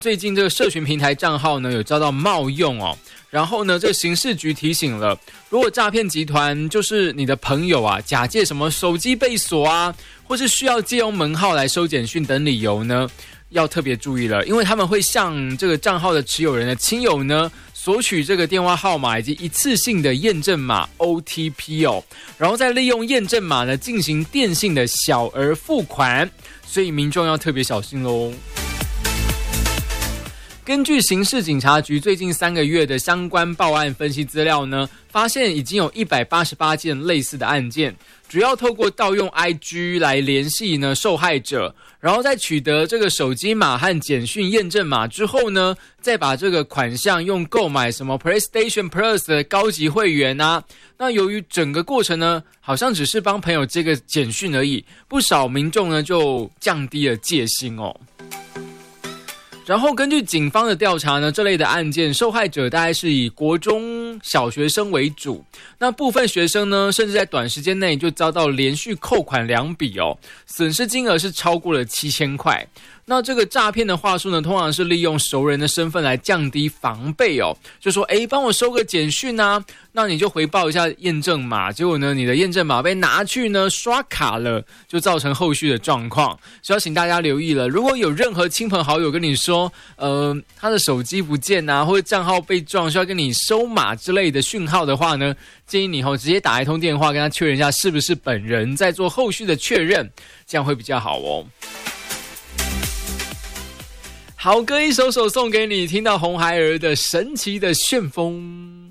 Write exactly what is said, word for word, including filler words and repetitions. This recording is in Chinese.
最近这个社群平台账号呢有遭到冒用哦，然后呢这个刑事局提醒了，如果诈骗集团就是你的朋友啊，假借什么手机被锁啊，或是需要借用门号来收简讯等理由呢，要特别注意了，因为他们会向这个账号的持有人的亲友呢索取这个电话号码以及一次性的验证码 O T P 哦，然后再利用验证码呢进行电信的小额付款，所以民众要特别小心咯。根据刑事警察局最近三个月的相关报案分析资料呢，发现已经有一百八十八件类似的案件，主要透过盗用 I G 来联系呢受害者，然后在取得这个手机码和简讯验证码之后呢，再把这个款项用购买什么 PlayStation Plus 的高级会员啊，那由于整个过程呢好像只是帮朋友接个简讯而已，不少民众呢就降低了戒心哦。然后根据警方的调查呢，这类的案件受害者大概是以国中小学生为主，那部分学生呢甚至在短时间内就遭到连续扣款两笔哦，损失金额是超过了七千块。那这个诈骗的话术呢，通常是利用熟人的身份来降低防备哦，就说诶帮我收个简讯啊，那你就回报一下验证码，结果呢你的验证码被拿去呢刷卡了，就造成后续的状况，所以要请大家留意了，如果有任何亲朋好友跟你说呃他的手机不见啊，或者账号被撞需要跟你收码之类的讯号的话呢，建议你后直接打一通电话跟他确认一下是不是本人，再做后续的确认，这样会比较好哦。好歌一首首送给你，听到红孩儿的神奇的旋风。